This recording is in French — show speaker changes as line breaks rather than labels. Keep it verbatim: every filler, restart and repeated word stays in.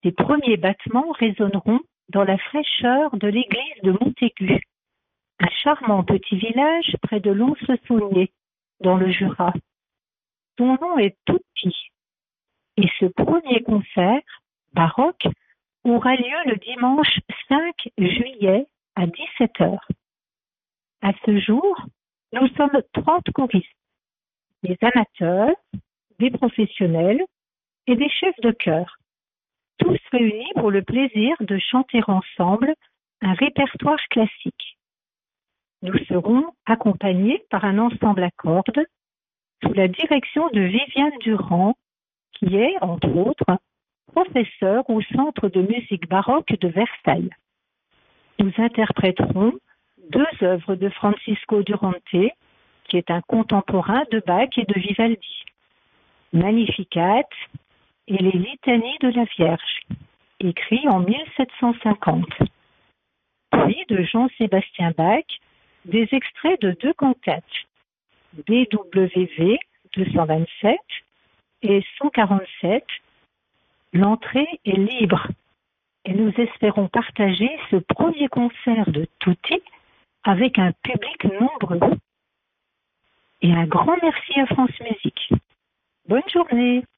Ses premiers battements résonneront dans la fraîcheur de l'église de Montaigu, un charmant petit village près de Lons-le-Saunier, dans le Jura. Son nom est tout petit. Et ce premier concert, baroque, aura lieu le dimanche cinq juillet à dix-sept heures. À ce jour, nous sommes trente choristes, des amateurs, des professionnels et des chefs de chœur, tous réunis pour le plaisir de chanter ensemble un répertoire classique. Nous serons accompagnés par un ensemble à cordes sous la direction de Viviane Durand, qui est, entre autres, professeure au Centre de musique baroque de Versailles. Nous interpréterons deux œuvres de Francisco Durante, qui est un contemporain de Bach et de Vivaldi, Magnificat et les Litanies de la Vierge, écrits en mille sept cent cinquante. Puis de Jean-Sébastien Bach, des extraits de deux cantates, B W V deux cent vingt-sept et cent quarante-sept. L'entrée est libre et nous espérons partager ce premier concert de Tutti avec un public nombreux. Et un grand merci à France Musique. Bonne journée.